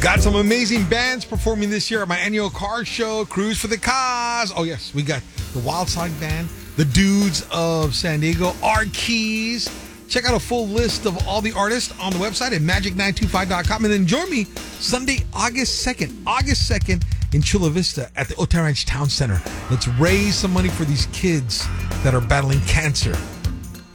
Got some amazing bands performing this year at my annual car show, Cruise for the Cause. Oh, yes, we got the Wild Side Band, the Dudes of San Diego, Keys. Check out a full list of all the artists on the website at magic925.com. And then join me Sunday, August 2nd in Chula Vista at the Otay Ranch Town Center. Let's raise some money for these kids that are battling cancer.